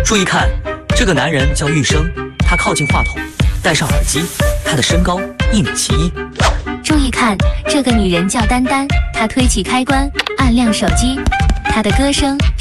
注意看，这个男人叫玉生，他靠近话筒，戴上耳机，他的身高1.71米。 注意看，这个女人叫丹丹，她推起开关，按亮手机，她的歌声